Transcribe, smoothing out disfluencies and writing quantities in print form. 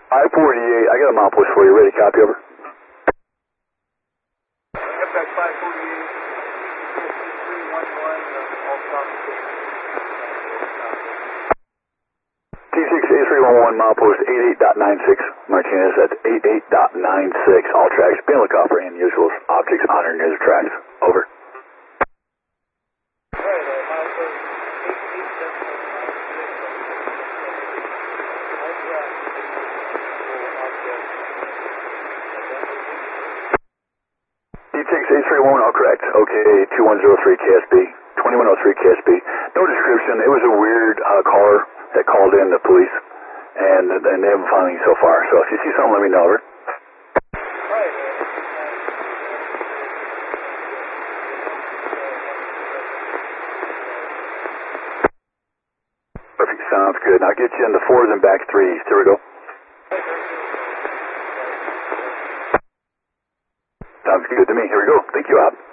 I-48, I got a mile push for you. Ready, copy, over. FX 548, 311, all stop. T6A311, mile post 88.96. Martinez, that's 88.96. All tracks being looked out for unusual objects on or near the tracks. Over. T6A311, all correct. Okay, 2103 KSB. 2103 KSB. No description. It was a weird car that called in the police, and they haven't found anything so far. So if you see something, let me know. Over. Perfect. Sounds good. I'll get you in the fours and back threes. Here we go. Sounds good to me. Here we go. Thank you, Op.